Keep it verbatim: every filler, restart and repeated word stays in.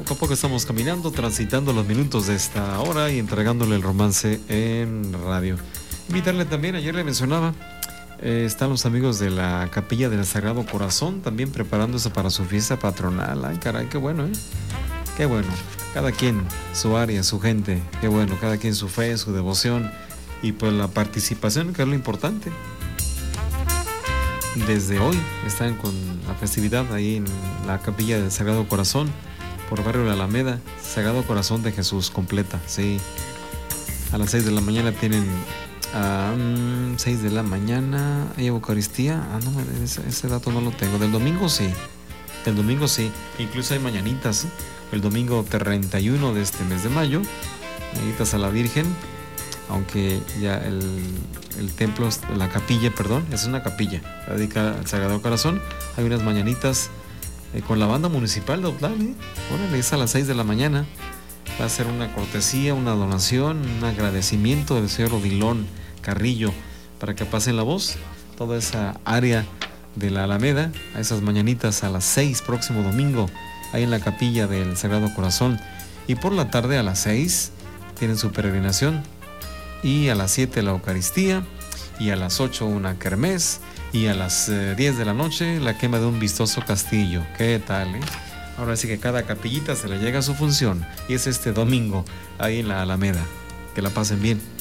poco a poco estamos caminando, transitando los minutos de esta hora y entregándole el romance en radio. Invitarle también, ayer le mencionaba, eh, están los amigos de la Capilla del Sagrado Corazón también preparándose para su fiesta patronal. Ay, caray, qué bueno, ¿eh? Qué bueno. Cada quien su área, su gente, qué bueno, cada quien su fe, su devoción y pues la participación, que es lo importante. Desde hoy están con la festividad ahí en la Capilla del Sagrado Corazón, por barrio de la Alameda, Sagrado Corazón de Jesús, completa, sí. A las seis de la mañana tienen, a um, seis de la mañana, ¿hay Eucaristía? Ah, no, ese, ese dato no lo tengo. Del domingo sí, del domingo sí, incluso hay mañanitas, ¿eh? El domingo treinta y uno de este mes de mayo, mañanitas a la Virgen, aunque ya el, el templo, la capilla, perdón, es una capilla dedicada al Sagrado Corazón. Hay unas mañanitas eh, con la banda municipal de Otlán, ¿eh? Órale, es a las seis de la mañana. Va a ser una cortesía, una donación, un agradecimiento del señor Odilón Carrillo para que pasen la voz, toda esa área de la Alameda, a esas mañanitas a las seis próximo domingo, ahí en la capilla del Sagrado Corazón. Y por la tarde a las seis tienen su peregrinación. Y a las siete la Eucaristía, y a las ocho una kermés, y a las eh, diez de la noche la quema de un vistoso castillo. ¿Qué tal, eh? Ahora sí que cada capillita se le llega a su función, y es este domingo ahí en la Alameda. Que la pasen bien.